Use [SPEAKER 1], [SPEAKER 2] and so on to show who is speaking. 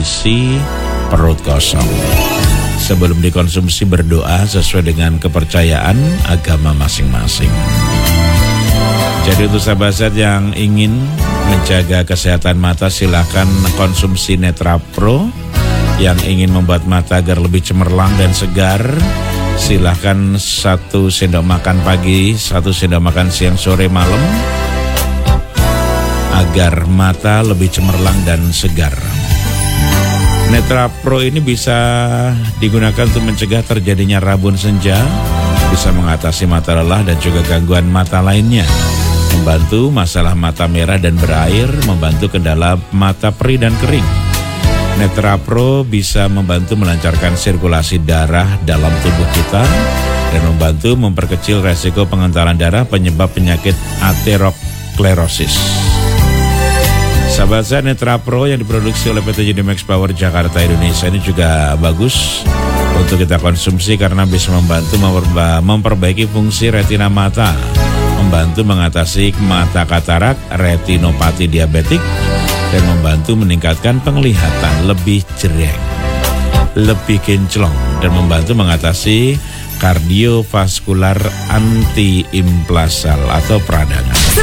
[SPEAKER 1] kondisi perut kosong. Sebelum dikonsumsi berdoa sesuai dengan kepercayaan agama masing-masing. Jadi untuk sahabat yang ingin menjaga kesehatan mata, silakan konsumsi Netra Pro. Yang ingin membuat mata agar lebih cemerlang dan segar, silakan 1 sendok makan pagi, 1 sendok makan siang, sore, malam, agar mata lebih cemerlang dan segar. Netra Pro ini bisa digunakan untuk mencegah terjadinya rabun senja, bisa mengatasi mata lelah dan juga gangguan mata lainnya, membantu masalah mata merah dan berair, membantu kendala mata perih dan kering. Netra Pro bisa membantu melancarkan sirkulasi darah dalam tubuh kita dan membantu memperkecil resiko pengentalan darah penyebab penyakit aterosklerosis. Sahabat saya, Netra Pro yang diproduksi oleh PT Unimax Power Jakarta Indonesia ini juga bagus untuk kita konsumsi karena bisa membantu memperbaiki fungsi retina mata, membantu mengatasi mata katarak, retinopati diabetik, dan membantu meningkatkan penglihatan lebih jereng, lebih kinclong, dan membantu mengatasi kardiovaskular anti-implasal atau peradangan.